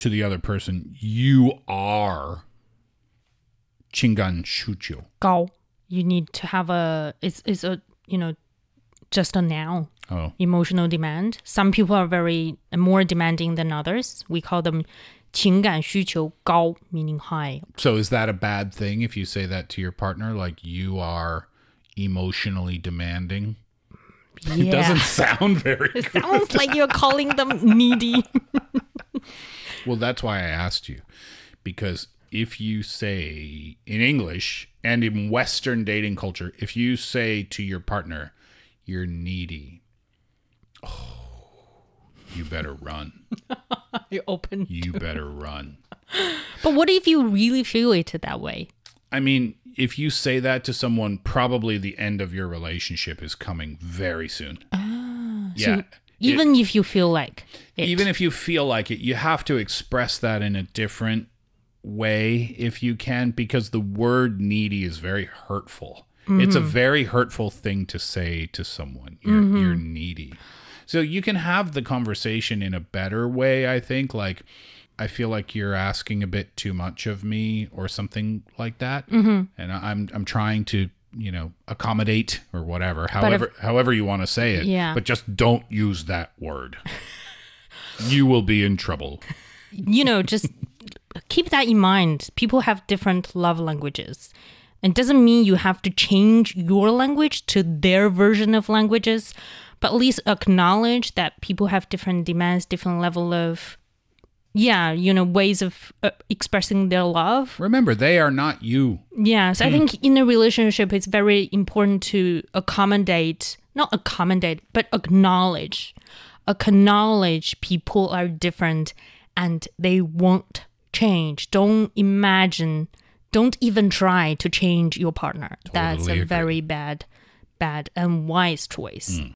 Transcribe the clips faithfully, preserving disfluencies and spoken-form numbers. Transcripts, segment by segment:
to the other person, you are 情感需求. 高. You need to have a, it's, it's a, you know, just a noun. Oh. Emotional demand. Some people are very more demanding than others. We call them 情感需求高, meaning high. So is that a bad thing if you say that to your partner? Like you are emotionally demanding? Yeah. It doesn't sound very It good. sounds like you're calling them needy. Well, that's why I asked you. Because if you say in English and in Western dating culture, if you say to your partner, you're needy, oh, you better run. You open. You better run. But what if you really feel it that way? I mean, if you say that to someone, probably the end of your relationship is coming very soon. Ah, yeah. So even it, if you feel like it. Even if you feel like it, you have to express that in a different way if you can, because the word needy is very hurtful. Mm-hmm. It's a very hurtful thing to say to someone. You're, mm-hmm. you're needy. So you can have the conversation in a better way, I think. Like, I feel like you're asking a bit too much of me or something like that. Mm-hmm. And I'm I'm trying to, you know, accommodate or whatever, however if, however you want to say it. Yeah. But just don't use that word. You will be in trouble. You know, just keep that in mind. People have different love languages. It doesn't mean you have to change your language to their version of languages, but at least acknowledge that people have different demands, different level of, yeah, you know, ways of uh, expressing their love. Remember, they are not you. Yeah, so I think in a relationship, it's very important to accommodate, not accommodate, but acknowledge. Acknowledge people are different and they won't change. Don't imagine, don't even try to change your partner. Totally That's a agree. very bad, bad and wise choice. Mm.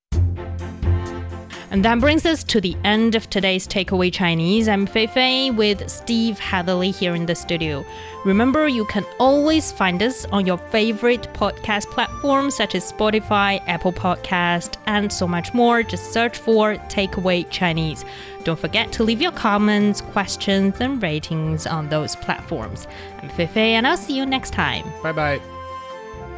And that brings us to the end of today's Takeaway Chinese. I'm Fei Fei with Steve Hatherley here in the studio. Remember, you can always find us on your favorite podcast platforms such as Spotify, Apple Podcast, and so much more. Just search for Takeaway Chinese. Don't forget to leave your comments, questions, and ratings on those platforms. I'm Fei Fei, and I'll see you next time. Bye-bye.